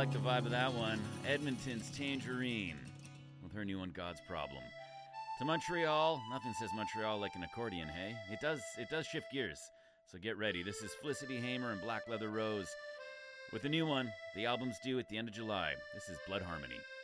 like the vibe of that one. Edmonton's Tangerine with her new one, God's Problem. To Montreal, nothing says Montreal like an accordion, hey? It does shift gears, so get ready. This is Felicity Hamer and Black Leather Rose with a new one. The album's due at the end of July. This is Blood Harmony.